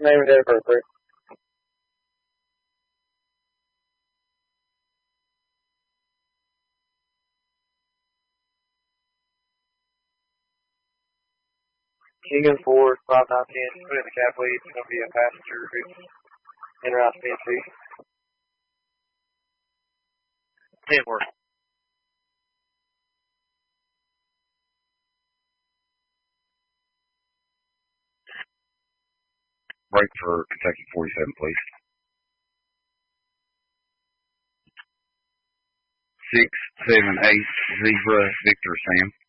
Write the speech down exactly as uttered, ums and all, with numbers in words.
Name and date of birth, please. Keegan Ford, five nine ten, put in the cab lead. It's going to be a passenger who's in or out of P N C. ten work. Break for Kentucky forty-seven, please. Six, seven, eight, Zebra, Victor, Sam.